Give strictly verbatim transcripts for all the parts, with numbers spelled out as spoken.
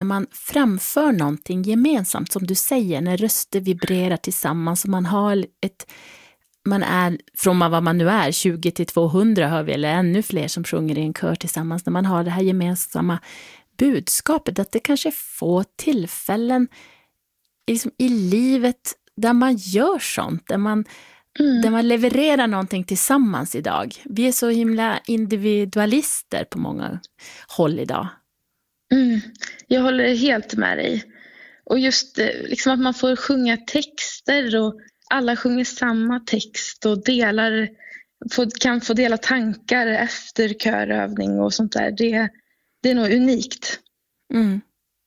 man framför någonting gemensamt, som du säger, när röster vibrerar tillsammans och man har ett, man är, från vad man nu är, tjugo till tvåhundra hör vi, eller ännu fler som sjunger i en kör tillsammans, när man har det här gemensamma budskapet, att det kanske är få tillfällen liksom i livet där man gör sånt, där man, mm. där man levererar någonting tillsammans idag. Vi är så himla individualister på många håll idag. Mm. Jag håller helt med dig. Och just liksom att man får sjunga texter och alla sjunger samma text och delar, får, kan få dela tankar efter körövning och sånt där. Det, det är nog unikt. Mm.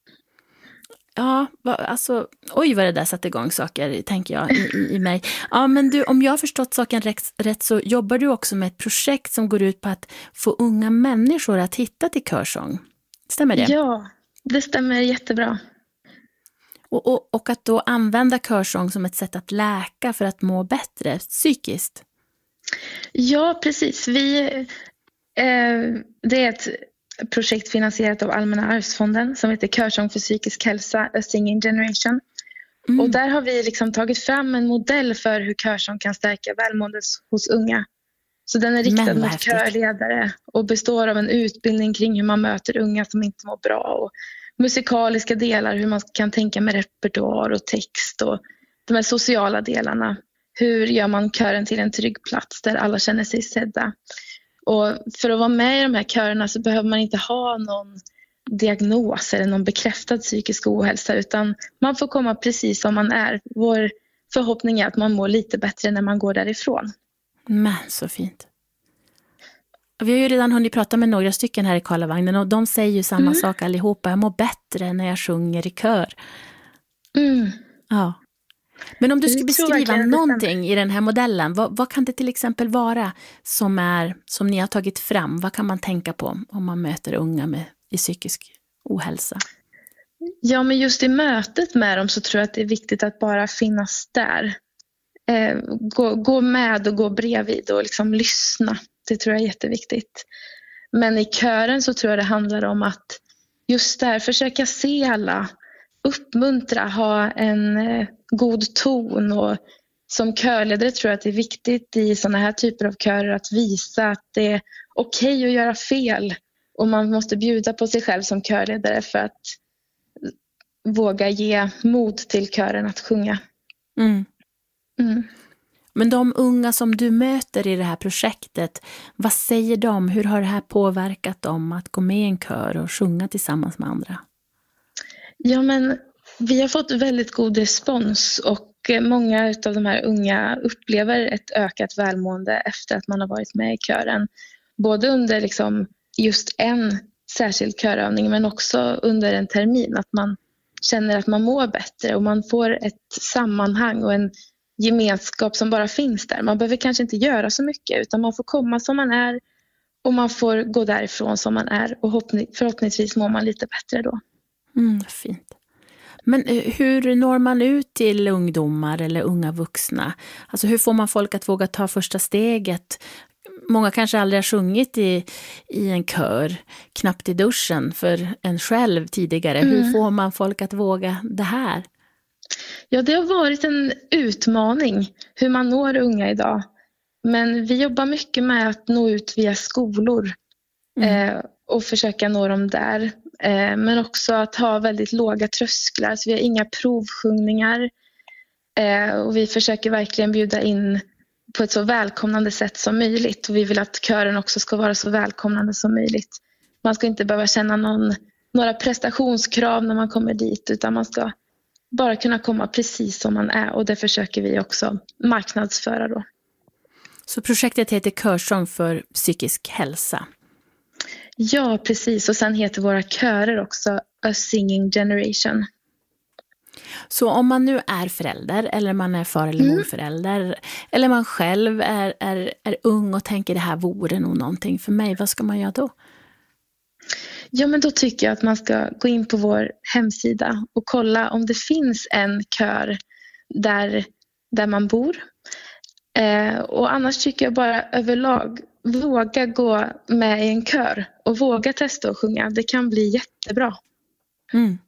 Ja, alltså, oj vad det där satte igång saker, tänker jag, i, i mig. Ja, men du, om jag har förstått saken rätt, rätt så jobbar du också med ett projekt som går ut på att få unga människor att hitta till körsång. Stämmer det? Ja, det stämmer jättebra. Och, och, och att då använda körsång som ett sätt att läka för att må bättre psykiskt. Ja, precis. Vi, eh, det är ett projekt finansierat av Allmänna arvsfonden som heter Körsång för psykisk hälsa, A Singing Generation. Mm. Och där har vi liksom tagit fram en modell för hur körsång kan stärka välmåendet hos unga. Så den är riktad mot körledare och består av en utbildning kring hur man möter unga som inte mår bra och musikaliska delar, hur man kan tänka med repertoar och text och de här sociala delarna. Hur gör man kören till en trygg plats där alla känner sig sedda? Och för att vara med i de här körerna så behöver man inte ha någon diagnos eller någon bekräftad psykisk ohälsa, utan man får komma precis som man är. Vår förhoppning är att man mår lite bättre när man går därifrån. Men så fint. Vi har ju redan hunnit prata med några stycken här i Karlavagnen och de säger ju samma mm. sak allihopa. Jag mår bättre när jag sjunger i kör. Mm. Ja. Men om du skulle beskriva någonting i den här modellen, vad, vad kan det till exempel vara som, är, som ni har tagit fram? Vad kan man tänka på om man möter unga med i psykisk ohälsa? Ja, men just i mötet med dem så tror jag att det är viktigt att bara finnas där. Eh, gå, gå med och gå bredvid och liksom lyssna. Det tror jag är jätteviktigt. Men i kören så tror jag det handlar om att just där försöka se alla, uppmuntra, ha en eh, god ton, och som körledare tror jag att det är viktigt i sådana här typer av körer att visa att det är okej att göra fel, och man måste bjuda på sig själv som körledare för att våga ge mod till kören att sjunga. Mm. Mm. Men de unga som du möter i det här projektet, vad säger de? Hur har det här påverkat dem att gå med i en kör och sjunga tillsammans med andra? Ja, men vi har fått väldigt god respons, och många av de här unga upplever ett ökat välmående efter att man har varit med i kören. Både under liksom just en särskild körövning, men också under en termin, att man känner att man mår bättre och man får ett sammanhang och en gemenskap som bara finns där. Man behöver kanske inte göra så mycket, utan man får komma som man är och man får gå därifrån som man är, och förhoppningsvis mår man lite bättre då. Mm, fint. Men hur når man ut till ungdomar eller unga vuxna? Alltså hur får man folk att våga ta första steget? Många kanske aldrig har sjungit i, i en kör, knappt i duschen för en själv tidigare. Mm. Hur får man folk att våga det här? Ja, det har varit en utmaning hur man når unga idag. Men vi jobbar mycket med att nå ut via skolor mm. eh, och försöka nå dem där. Eh, men också att ha väldigt låga trösklar, så vi har inga provsjungningar. Eh, och vi försöker verkligen bjuda in på ett så välkomnande sätt som möjligt. Och vi vill att kören också ska vara så välkomnande som möjligt. Man ska inte behöva känna någon, några prestationskrav när man kommer dit, utan man ska bara kunna komma precis som man är, och det försöker vi också marknadsföra då. Så projektet heter Körsång för psykisk hälsa? Ja, precis. Och sen heter våra körer också A Singing Generation. Så om man nu är förälder, eller man är far- eller morförälder, mm. eller man själv är, är, är ung och tänker det här vore nog någonting för mig, vad ska man göra då? Ja, men då tycker jag att man ska gå in på vår hemsida och kolla om det finns en kör där, där man bor. Eh, och annars tycker jag bara överlag, våga gå med i en kör och våga testa att sjunga. Det kan bli jättebra. Mm.